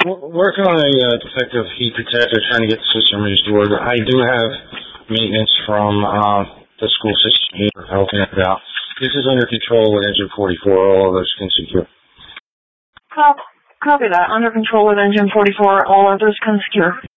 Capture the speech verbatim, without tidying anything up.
W- Working on a uh, defective heat protector, trying to get the system restored. I do have maintenance from uh, the school system here helping it out. This is under control with engine forty-four. All others can secure. Cop- Copy that. Under control with engine forty-four. All others can secure.